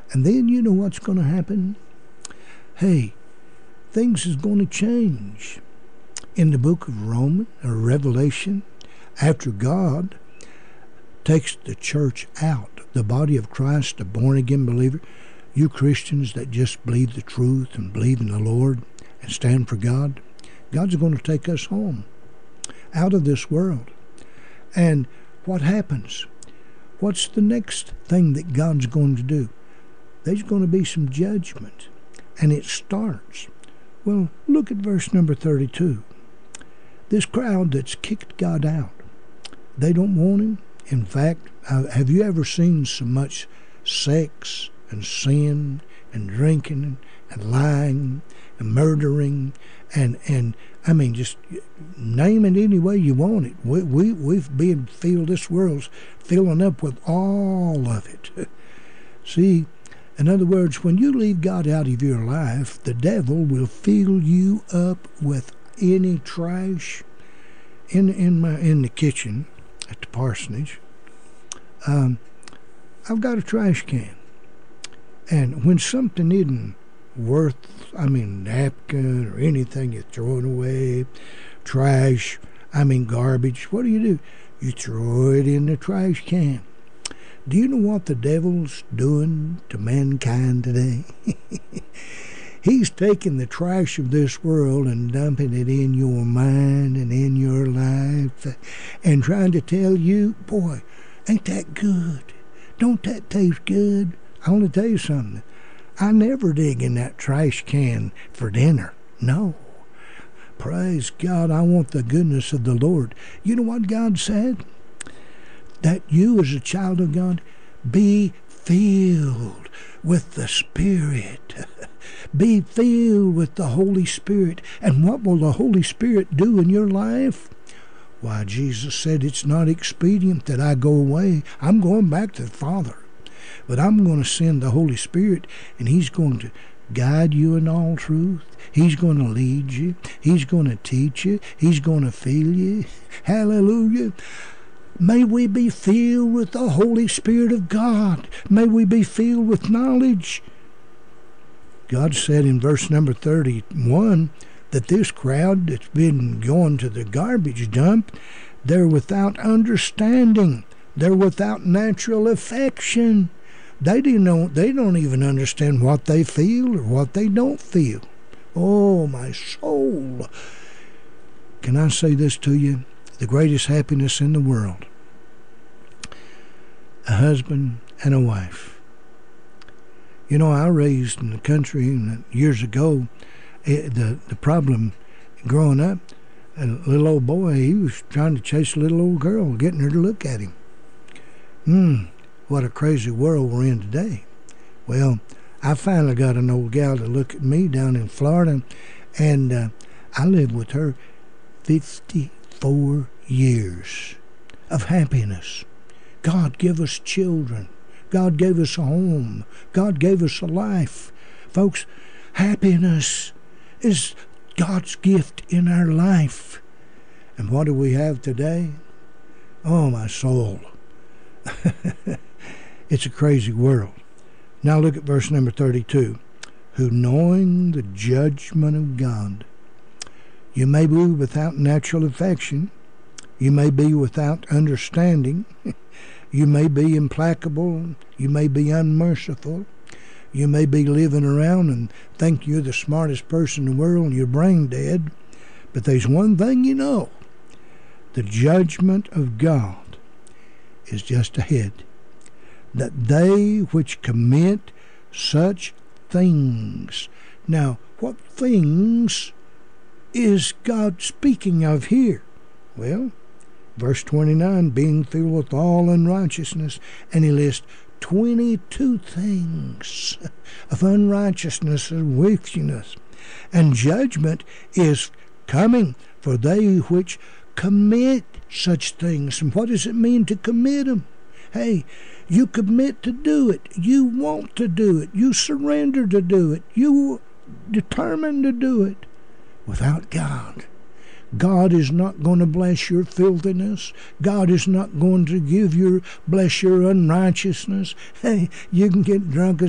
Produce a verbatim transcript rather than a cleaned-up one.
And then you know what's going to happen? Hey, things is going to change. In the book of Romans or Revelation, after God takes the church out, the body of Christ, the born-again believer, you Christians that just believe the truth and believe in the Lord and stand for God, God's going to take us home, out of this world. And what happens? What's the next thing that God's going to do? There's going to be some judgment, and it starts. Well, look at verse number thirty-two. This crowd that's kicked God out, they don't want him. In fact, have you ever seen so much sex and sin and drinking and lying and murdering and, and I mean, just name it any way you want it. We, we, we've been filled, this world's filling up with all of it. See, in other words, when you leave God out of your life, the devil will fill you up with any trash. In in my in the kitchen at the parsonage, um, I've got a trash can, and when something isn't worth, I mean, napkin or anything, you throw it away. Trash, I mean, garbage. What do you do? You throw it in the trash can. Do you know what the devil's doing to mankind today? He's taking the trash of this world and dumping it in your mind and in your life and trying to tell you, boy, ain't that good? Don't that taste good? I want to tell you something. I never dig in that trash can for dinner. No. Praise God, I want the goodness of the Lord. You know what God said? That you as a child of God be filled with the Spirit. Be filled with the Holy Spirit. And what will the Holy Spirit do in your life? Why, Jesus said it's not expedient that I go away. I'm going back to the Father. But I'm going to send the Holy Spirit, and He's going to guide you in all truth. He's going to lead you. He's going to teach you. He's going to fill you. Hallelujah. May we be filled with the Holy Spirit of God. May we be filled with knowledge. God said in verse number thirty-one that this crowd that's been going to the garbage dump, they're without understanding. They're without natural affection. They don't know, they don't even understand what they feel or what they don't feel. Oh, my soul. Can I say this to you? The greatest happiness in the world. A husband and a wife. You know, I raised in the country years ago, it, the, the problem growing up, a little old boy, he was trying to chase a little old girl, getting her to look at him. Hmm, what a crazy world we're in today. Well, I finally got an old gal to look at me down in Florida, and uh, I lived with her fifty-four years of happiness. God gave us children. God gave us a home. God gave us a life. Folks, happiness is God's gift in our life. And what do we have today? Oh, my soul. It's a crazy world. Now look at verse number thirty-two. Who knowing the judgment of God, you may be without natural affection, you may be without understanding, you may be implacable, you may be unmerciful, you may be living around and think you're the smartest person in the world and you're brain dead, but there's one thing you know. The judgment of God is just ahead. That they which commit such things. Now, what things is God speaking of here? Well, verse twenty-nine, being filled with all unrighteousness, and he lists twenty-two things of unrighteousness and wickedness. And judgment is coming for they which commit such things. And what does it mean to commit them? Hey, you commit to do it. You want to do it. You surrender to do it. You determined to do it. Without God, God is not going to bless your filthiness. God is not going to give your bless your unrighteousness. Hey, you can get drunk as